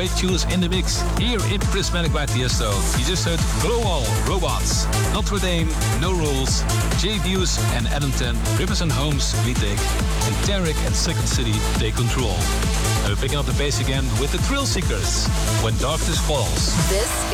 great tunes in the mix here in Prismatic by Tiesto. You just heard Global Robots, Notre Dame, No Rules, Jay Views and Adam 10, Rivers and Homes, We Take, and Tarek and Second City, Take Control. And we're picking up the pace again with the Thrill Seekers, When Darkness Falls. This